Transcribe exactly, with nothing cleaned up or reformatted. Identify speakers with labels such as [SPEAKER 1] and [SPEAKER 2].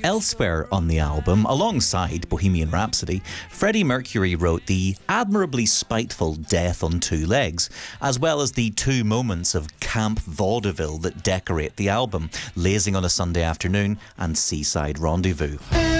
[SPEAKER 1] Elsewhere on the album, alongside Bohemian Rhapsody, Freddie Mercury wrote the admirably spiteful Death on Two Legs, as well as the two moments of camp vaudeville that decorate the album, Lazing on a Sunday Afternoon and Seaside Rendezvous.